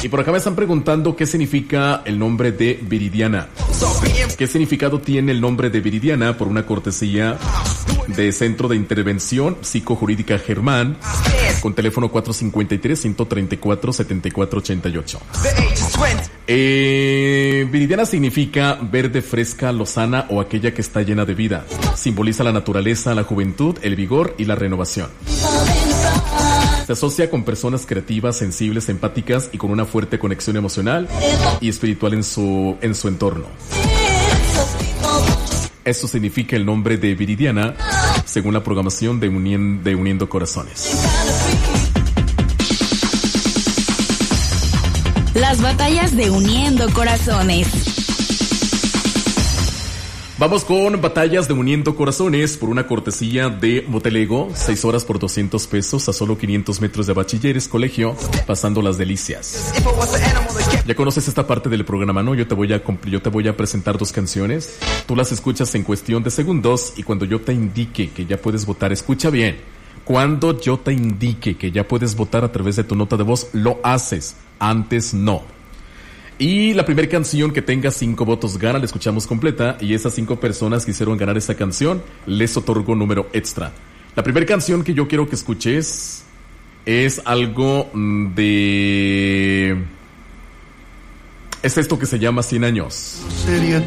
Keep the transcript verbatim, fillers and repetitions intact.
Y por acá me están preguntando qué significa el nombre de Viridiana. ¿Qué significado tiene el nombre de Viridiana? Por una cortesía de Centro de Intervención Psicojurídica Germán, con teléfono cuatro cinco tres, uno tres cuatro, siete cuatro ocho ocho. Eh, Viridiana significa verde, fresca, lozana o aquella que está llena de vida. Simboliza la naturaleza, la juventud, el vigor y la renovación. Se asocia con personas creativas, sensibles, empáticas y con una fuerte conexión emocional y espiritual en su, en su entorno. Eso significa el nombre de Viridiana, según la programación de, Unien, de Uniendo Corazones. Las batallas de Uniendo Corazones. Vamos con batallas de Uniendo Corazones por una cortesía de Motelego, seis horas por doscientos pesos a solo quinientos metros de Bachilleres Colegio, pasando las delicias. Ya conoces esta parte del programa, ¿no? Yo te voy a yo te voy a presentar dos canciones. Tú las escuchas en cuestión de segundos y cuando yo te indique que ya puedes votar, escucha bien. Cuando yo te indique que ya puedes votar a través de tu nota de voz, lo haces. Antes no. Y la primera canción que tenga cinco votos gana, la escuchamos completa. Y esas cinco personas que hicieron ganar esa canción, les otorgo número extra. La primera canción que yo quiero que escuches es algo de... Es esto que se llama cien años.